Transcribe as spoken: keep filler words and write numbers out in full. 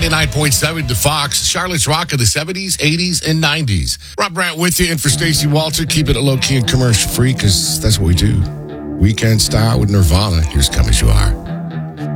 ninety-nine point seven to Fox, Charlotte's Rock of the seventies, eighties, and nineties. Rob Brandt with you, and for Stacey Walter, keep it low-key and commercial-free, because that's what we do. Weekend Style with Nirvana. Here's Come As You Are.